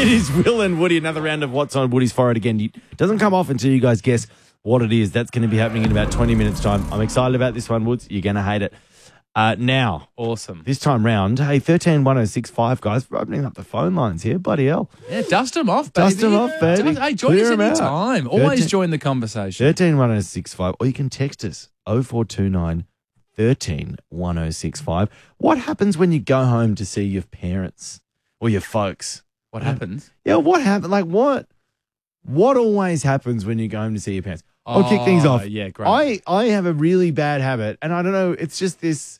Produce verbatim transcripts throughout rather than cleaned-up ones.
It is Will and Woody. Another round of What's on Woody's Forehead again. It doesn't come off until you guys guess what it is. That's going to be happening in about twenty minutes' time. I'm excited about this one, Woods. You're going to hate it. Uh, now, awesome. This time round, hey, thirteen one oh six five, guys. We're opening up the phone lines here. Bloody hell. Yeah, dust them off, baby. Dust them off, baby. Hey, join Clear us 'em any out. time. Always thirteen join the conversation. thirteen one oh six five, or you can text us oh four two nine, thirteen one oh six five. What happens when you go home to see your parents or your folks? What happens? Yeah, what happened? Like, what What always happens when you go home to see your parents? I'll kick things Oh, off. yeah, great. I, I have a really bad habit, and I don't know, it's just this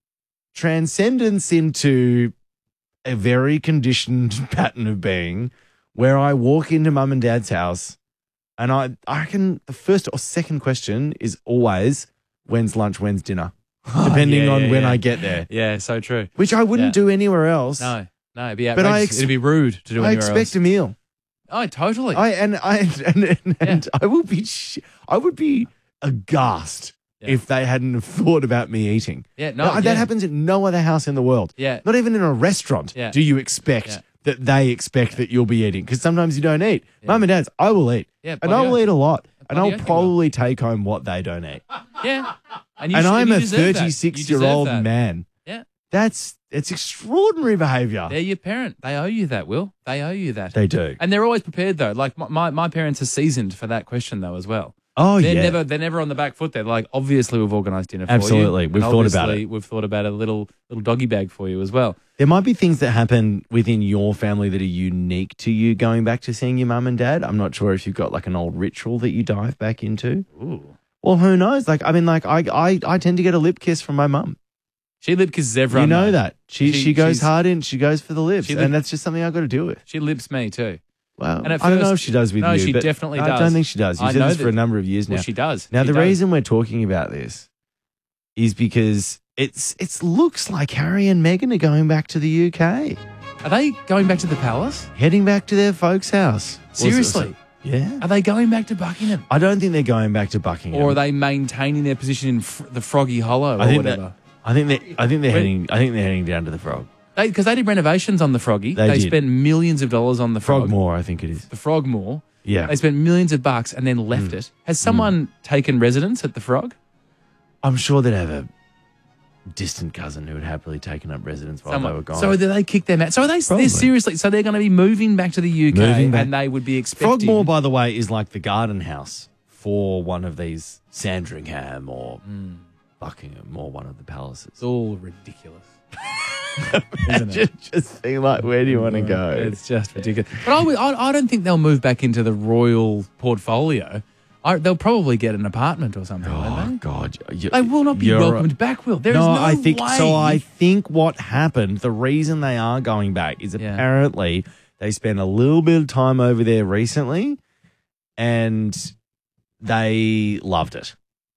transcendence into a very conditioned pattern of being where I walk into mum and dad's house, and I, I reckon the first or second question is always, when's lunch, when's dinner? Depending yeah, on yeah, when yeah. I get there. Yeah, so true. Which I wouldn't Yeah. do anywhere else. No, no, it'd be But I outrageous. ex- It'd be rude to do I anywhere expect else. a meal. Oh, totally. I and I and, and, and I will be sh- I would be aghast Yeah. if they hadn't have thought about me eating. Yeah, no, Now, that yeah. happens in no other house in the world. Yeah. Not even in a restaurant Yeah. do you expect Yeah. that they expect that you'll be eating, because sometimes you don't eat. Mum and dad's, I will eat. Yeah, and bloody I will oath. eat a lot. And Bloody I'll oath you probably take home what they don't eat. Yeah. And, you And should- I'm you a deserve that. You thirty-six-year-old deserve that. man. Yeah. That's it's extraordinary behaviour. They're your parent. They owe you that, Will. They owe you that. They do. And they're always prepared, though. Like, my, my, my parents are seasoned for that question, though, as well. Oh, they're yeah. Never, they're never on the back foot. They're like, obviously, we've organised dinner for Absolutely. you. We've And thought about obviously it. We've thought about a little little doggy bag for you as well. There might be things that happen within your family that are unique to you going back to seeing your mum and dad. I'm not sure if you've got like an old ritual that you dive back into. Ooh. Well, who knows? Like, I mean, like I, I, I tend to get a lip kiss from my mum. She lip kisses everyone. You know though. that. She, She- she, goes she's- hard in. She goes for the lips. She and lip- that's just something I've got to deal with. She lips me, too. Well, And at I don't know first- if she does with no, you. she but definitely I does. don't think she does. You've I said know this for that- a number of years now. Well, she does. Now, She the does. reason we're talking about this is because it's it looks like Harry and Meghan are going back to the U K. Are they going back to the palace? Heading back to their folks' house. Seriously? Yeah. Are they going back to Buckingham? I don't think they're going back to Buckingham. Or are they maintaining their position in fr- the Froggy Hollow or I think whatever? that, I think they I think they're When- heading I think they're heading down to the Frog. Because they, they did renovations on the Froggy. They did. spent millions of dollars on the Frog. Frogmore, I think it is. The Frogmore. Yeah. They spent millions of bucks and then left Mm. it. Has someone taken residence at the Frog? I'm sure they'd have a distant cousin who had happily taken up residence while Someone. they were gone. So do they kick them out? So are they? Probably. They're seriously. So they're going to be moving back to the U K, Moving back. and they would be expecting. Frogmore, by the way, is like the garden house for one of these Sandringham or Buckingham or one of the palaces. It's all ridiculous. just, just being like, where do you want to go? It's just ridiculous. But I, would- I, I don't think they'll move back into the royal portfolio. I, they'll probably get an apartment or something, Oh, won't God. You, they? They will not be you're- welcomed back, Will. There is no, no I think way. so. I think what happened, the reason they are going back is Yeah. apparently they spent a little bit of time over there recently and they loved it.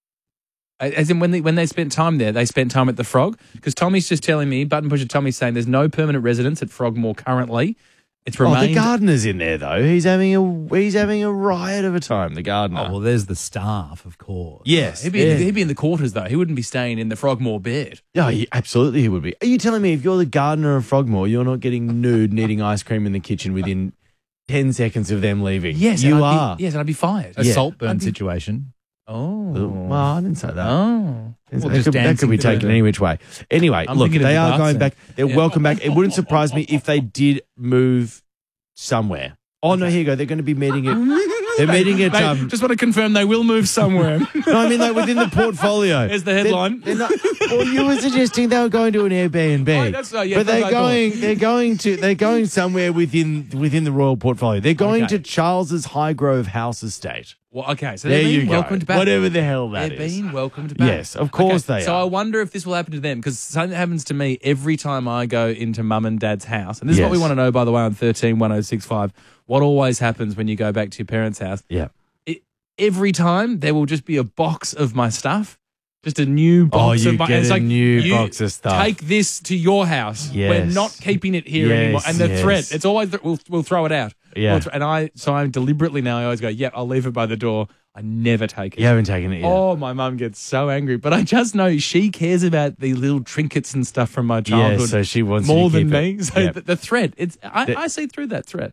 As in when they, when they spent time there, they spent time at the Frog? Because Tommy's just telling me, Button Pusher Tommy's saying there's no permanent residence at Frogmore currently. It's Oh, the remained... gardener's in there though. He's having a he's having a riot of a time. The gardener. Oh, well, there's the staff, of course. Yes, He'd be, yeah. in the, he'd be in the quarters, though. He wouldn't be staying in the Frogmore bed. Yeah, he, absolutely he would be. Are you telling me if you're the gardener of Frogmore, you're not getting nude and eating ice cream in the kitchen within ten seconds of them leaving? Yes, you and I'd are. Be, yes, and I'd be fired. A Yeah. Saltburn I'd be- situation. Oh. Well, I didn't say that. Oh. that, Well, could, just that could dancing be to the- taken any which way. Anyway, I'm look, thinking of they the are dark going scene. back. They're Yeah. welcome back. It wouldn't surprise me if they did move somewhere. Oh, no, here you go. They're going to be meeting at... They're meeting at... Mate, Um, just want to confirm they will move somewhere. no, I mean, like, within the portfolio. There's the headline. They're, they're not, well, you were suggesting they were going to an Airbnb. Oh, that's- uh, yeah, but that's they're what I thought. going, they're going to, they're going somewhere within within the royal portfolio. They're going Okay. to Charles's Highgrove House estate. Well, okay, so There they're you being go. welcomed back. Whatever the hell that They're is. being welcomed back. Yes, of course they So are. I wonder if this will happen to them, because something happens to me every time I go into mum and dad's house. And this is what we Yes. want to know, by the way, on thirteen one oh six five. What always happens when you go back to your parents' house? Yeah. It, every time there will just be a box of my stuff. Just a new box you of my get it's a like, new you box of stuff. Take this to your house. We're Yes. not keeping it here Yes, anymore. And the yes. threat, it's always that we'll we'll throw it out. Yeah. We'll th- and I so I'm deliberately now I always go, yep, I'll leave it by the door. I never take it. You haven't taken it yet. Oh, my mum gets so angry. But I just know she cares about the little trinkets and stuff from my childhood so she wants you more to than keep me. it. So Yep. the, the threat, it's I, The- I see through that threat.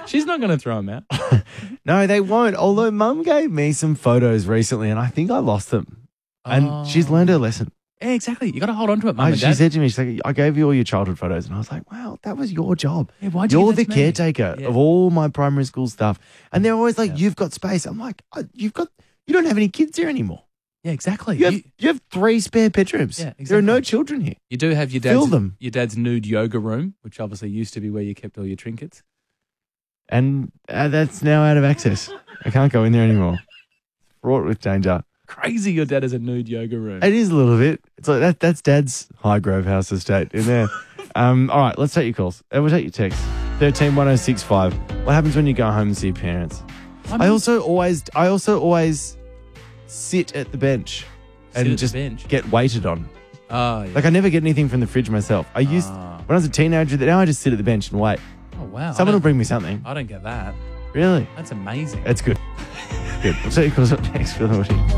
She's not going to throw them out. No, they won't. Although Mum gave me some photos recently and I think I lost them. And Oh. she's learned her lesson. Yeah, exactly. You got to hold on to it, Mum I, and she Dad. said to me, she's like, I gave you all your childhood photos. And I was like, wow, that was your job. Yeah, why'd you You're give the that to me? caretaker Yeah. of all my primary school stuff. And they're always like, Yeah. you've got space. I'm like, "Uh, you've got, you don't have any kids here anymore. Yeah, exactly. You have, You, you have three spare bedrooms. Yeah, There are no exactly. children here. you do have your Fill dad's, them. your dad's nude yoga room, which obviously used to be where you kept all your trinkets. And uh, that's now out of access. I can't go in there anymore. Fraught with danger. Crazy your dad has a nude yoga room. It is a little bit. It's like that. That's Dad's Highgrove House estate in there. um. All right. Let's take your calls. Uh, we'll take your texts. Thirteen one zero six five. What happens when you go home and see your parents? I I mean- also always. I also always sit at the bench Sit and at the just bench. get waited on. Oh, yeah. Like I never get anything from the fridge myself. I used Ah. when I was a teenager. Now I just sit at the bench and wait. Oh, wow. I Someone will don't- bring me something. I don't get that. Really? That's amazing. That's good. Good. We'll take your calls up next for the